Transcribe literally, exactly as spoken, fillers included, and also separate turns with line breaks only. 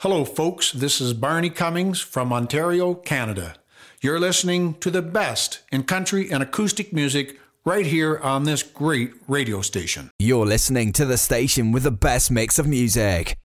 Hello, folks. This is Barney Cummings from Ontario, Canada. You're listening to the best in country and acoustic music right here on this great radio station.
You're listening to the station with the best mix of music.